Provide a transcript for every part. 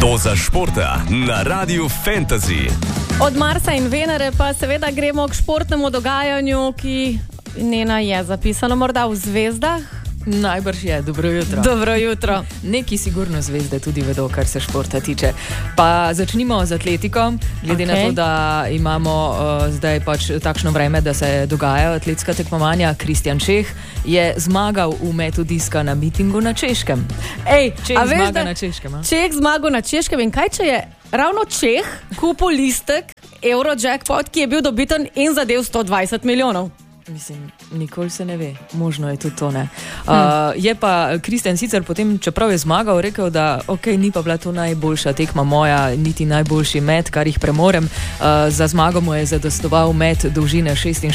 Doza športa na Radiu Fantasy. Od Marsa in Venere pa seveda gremo k športnemu dogajanju, ki Nena je zapisano morda v zvezdah. Najbrž je, dobro jutro. Dobro jutro. Neki sigurno zvezde tudi vedo, kar se športa tiče. Pa začnimo z atletiko. Glede na to, da imamo zdaj pač takšno vreme, da se dogajajo atletska tekmovanja, Kristjan Čeh je zmagal v metu diska na mitingu na Češkem. Čeh zmaga na Češkem. Čeh zmagal na Češkem in kaj če je ravno Čeh kupil listek Eurojackpot, ki je bil dobiten in zadev 120 milijonov? Mislim, nikoli se ne ve. Možno je tudi to, ne. Je pa Kristjan sicer potem, čeprav je zmagal, rekel, da ni pa bila to najboljša tekma moja, niti najboljši met, kar jih premorem. Za zmago mu je zadostoval met dolžine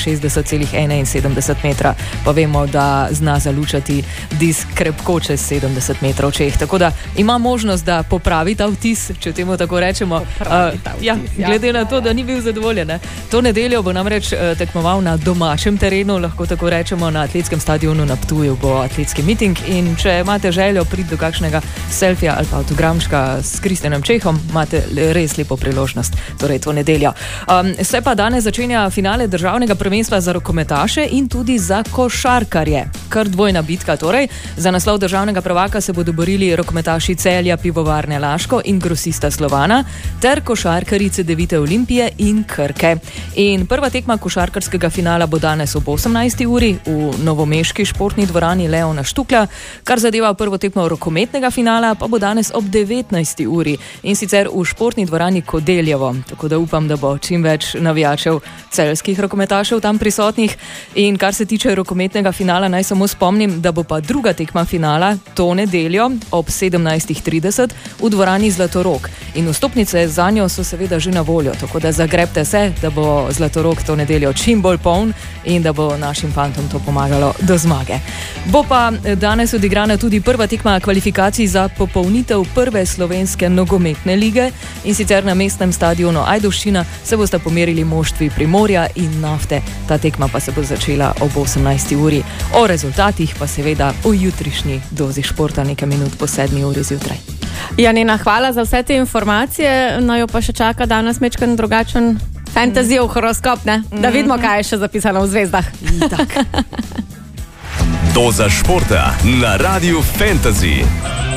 66,71 metra. Pa vemo, da zna zalučati disk krepko čez 70 metrov Čeh. Tako da ima možnost, da popravi ta vtis, če temu tako rečemo. Glede na to, da ni bil zadovoljen. Ne. To nedeljo bo namreč tekmoval na domačem terenu, lahko tako rečemo, na atletskem stadionu na Ptuju bo atletski miting in če imate željo priti do kakšnega selfija ali pa avtogramčka s Kristjanom Čehom, imate res lepo priložnost, torej to nedeljo. Se pa danes začenja finale državnega prvenstva za rokometaše in tudi za košarkarje. Kar dvojna bitka torej. Za naslov državnega prvaka se bodo borili rokometaši Celja, Pivovarne Laško in Grosista Slovana ter košarkarice Devite Olimpije in Krke. In prva tekma košarkarskega finala bo danes ob 18. uri v novomeški športni dvorani Leona Štuklja, kar zadeva prvo tekmo rokometnega finala, pa bo danes ob 19. uri in sicer v športni dvorani Kodeljevo. Tako da upam, da bo čim več navijačev celjskih rokometašev tam prisotnih. In kar se tiče rokometnega finala, naj samo spomnim, da bo pa druga tekma finala to nedeljo ob 17.30 v dvorani Zlatorog. In vstopnice za njo so seveda že na voljo, tako da zagrebte se, da bo Zlatorog to nedeljo čim bolj poln in da bo našim fantom to pomagalo do zmage. Bo pa danes odigrana tudi prva tekma kvalifikacij za popolnitev prve slovenske nogometne lige in sicer na mestnem stadionu Ajdovščina se bosta pomerili moštvi Primorja in Nafte. Ta tekma pa se bo začela ob 18. uri. O rezultatih pa seveda v jutrišnji dozi športa nekaj minut po 7. uri zjutraj. Nena, hvala za vse te informacije. No, jo pa še čaka danes mečken drugačen fantasy horoskop, ne? Da vidimo, kaj je še zapisano v zvezdah. Doza športa na Radiu Fantasy.